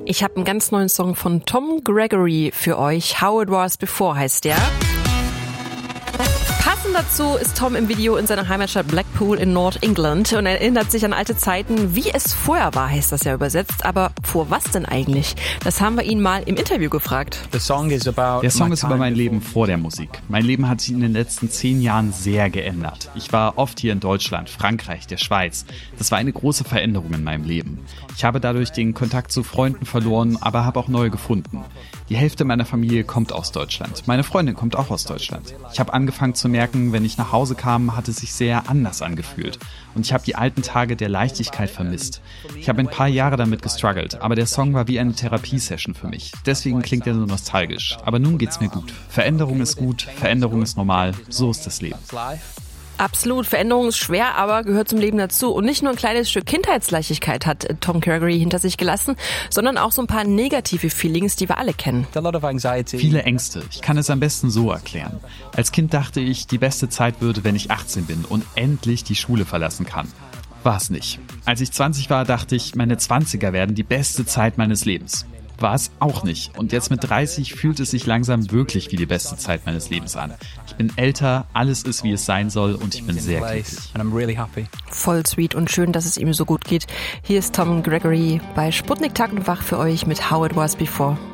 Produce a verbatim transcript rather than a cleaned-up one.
Ich habe einen ganz neuen Song von Tom Gregory für euch. How It Was Before heißt der. Passend dazu ist Tom im Video in seiner Heimatstadt Blackpool in Nordengland und erinnert sich an alte Zeiten, wie es vorher war, heißt das ja übersetzt. Aber vor was denn eigentlich? Das haben wir ihn mal im Interview gefragt. Der Song ist über mein Leben vor der Musik. Mein Leben hat sich in den letzten zehn Jahren sehr geändert. Ich war oft hier in Deutschland, Frankreich, der Schweiz. Das war eine große Veränderung in meinem Leben. Ich habe dadurch den Kontakt zu Freunden verloren, aber habe auch neue gefunden. Die Hälfte meiner Familie kommt aus Deutschland. Meine Freundin kommt auch aus Deutschland. Ich habe angefangen zu merken, wenn ich nach Hause kam, hat es sich sehr anders angefühlt. Und ich habe die alten Tage der Leichtigkeit vermisst. Ich habe ein paar Jahre damit gestruggelt, aber der Song war wie eine Therapiesession für mich. Deswegen klingt er so nostalgisch. Aber nun geht's mir gut. Veränderung ist gut, Veränderung ist normal. So ist das Leben. Absolut, Veränderung ist schwer, aber gehört zum Leben dazu. Und nicht nur ein kleines Stück Kindheitsleichtigkeit hat Tom Gregory hinter sich gelassen, sondern auch so ein paar negative Feelings, die wir alle kennen. Viele Ängste. Ich kann es am besten so erklären. Als Kind dachte ich, die beste Zeit würde, wenn ich achtzehn bin und endlich die Schule verlassen kann. War es nicht. Als ich zwanzig war, dachte ich, meine zwanziger werden die beste Zeit meines Lebens. War es auch nicht. Und jetzt mit dreißig fühlt es sich langsam wirklich wie die beste Zeit meines Lebens an. Ich bin älter, alles ist wie es sein soll und ich bin sehr glücklich. Voll sweet und schön, dass es ihm so gut geht. Hier ist Tom Gregory bei Sputnik Tag und Wach für euch mit How It Was Before.